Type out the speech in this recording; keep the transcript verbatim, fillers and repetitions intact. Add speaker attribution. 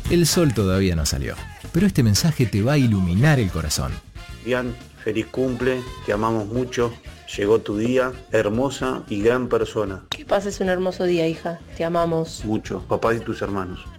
Speaker 1: El sol todavía no salió, pero este mensaje te va a iluminar el corazón.
Speaker 2: Dian, feliz cumple, te amamos mucho, llegó tu día, hermosa y gran persona.
Speaker 3: Que pases un hermoso día, hija, te amamos.
Speaker 2: Mucho, papá y tus hermanos.